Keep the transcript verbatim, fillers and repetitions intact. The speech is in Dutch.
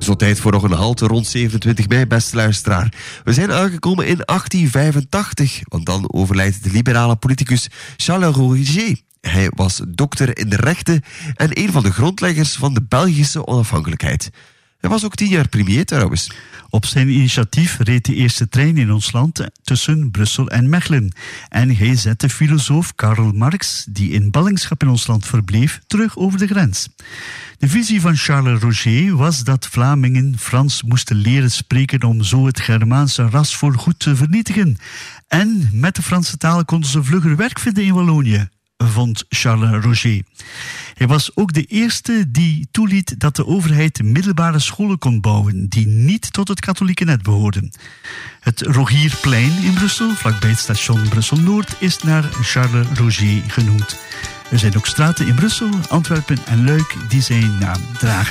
Zo tijd voor nog een halte rond zevenentwintig mei, beste luisteraar. We zijn aangekomen in achttien vijfentachtig, want dan overlijdt de liberale politicus Charles Roger. Hij was dokter in de rechten en een van de grondleggers van de Belgische onafhankelijkheid. Hij was ook tien jaar premier trouwens. Op zijn initiatief reed de eerste trein in ons land tussen Brussel en Mechelen. En hij zette filosoof Karl Marx, die in ballingschap in ons land verbleef, terug over de grens. De visie van Charles Roger was dat Vlamingen Frans moesten leren spreken om zo het Germaanse ras voorgoed te vernietigen. En met de Franse taal konden ze vlugger werk vinden in Wallonië, vond Charles Roger. Hij was ook de eerste die toeliet dat de overheid middelbare scholen kon bouwen die niet tot het katholieke net behoorden. Het Rogierplein in Brussel, vlakbij het station Brussel-Noord, is naar Charles Roger genoemd. Er zijn ook straten in Brussel, Antwerpen en Luik die zijn naam dragen.